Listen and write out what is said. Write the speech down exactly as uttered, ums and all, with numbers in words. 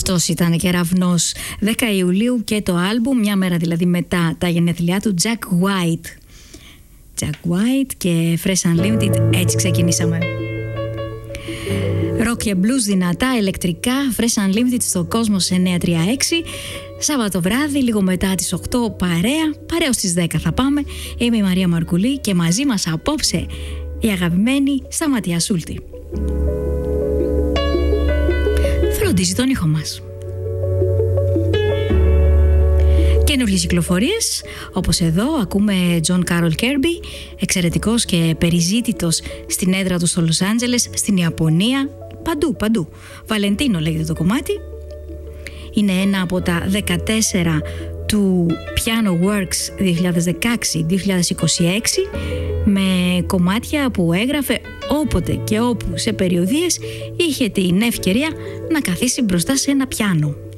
Αυτός ήταν κεραυνός. δέκα Ιουλίου και το άλμπουμ, μια μέρα δηλαδή μετά τα γενέθλιά του, Jack White. Jack White και Fresh Unlimited, έτσι ξεκινήσαμε. Rock και blues δυνατά, ηλεκτρικά, Fresh Unlimited στο Κόσμος εννιακόσια τριάντα έξι. Σάββατο βράδυ, λίγο μετά τις οκτώ, παρέα, παρέα στις δέκα θα πάμε. Είμαι η Μαρία Μαρκουλή και μαζί μας απόψε η αγαπημένη Σταματία Σούλτη. Φροντίζει τον ήχο μας. Καινούργιες κυκλοφορίες, όπως εδώ ακούμε John Carroll Kirby, εξαιρετικός και περιζήτητος στην έδρα του στο Λος Άντζελες, στην Ιαπωνία, παντού, παντού. Βαλεντίνο λέγεται το κομμάτι. Είναι ένα από τα δεκατέσσερα του Piano Works δύο χιλιάδες δεκαέξι δύο χιλιάδες είκοσι έξι, με κομμάτια που έγραφε όποτε και όπου σε περιοδίες είχε την ευκαιρία να καθίσει μπροστά σε ένα πιάνο.